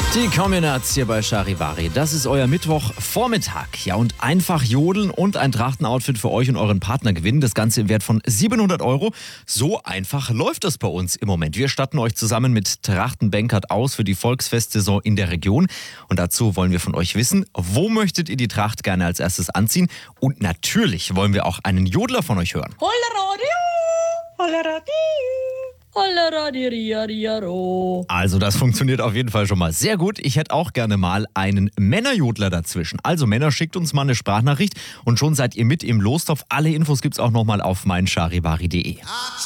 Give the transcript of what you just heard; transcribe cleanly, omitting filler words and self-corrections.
Die Kombination hier bei Charivari. Das ist euer Mittwochvormittag. Ja, und einfach jodeln und ein Trachtenoutfit für euch und euren Partner gewinnen. Das Ganze im Wert von 700 Euro. So einfach läuft das bei uns im Moment. Wir statten euch zusammen mit Trachtenbankert aus für die Volksfestsaison in der Region. Und dazu wollen wir von euch wissen, wo möchtet ihr die Tracht gerne als erstes anziehen? Und natürlich wollen wir auch einen Jodler von euch hören. Also das funktioniert auf jeden Fall schon mal sehr gut. Ich hätte auch gerne mal einen Männerjodler dazwischen. Also Männer, schickt uns mal eine Sprachnachricht und schon seid ihr mit im Lostopf. Alle Infos gibt's auch nochmal auf meincharivari.de.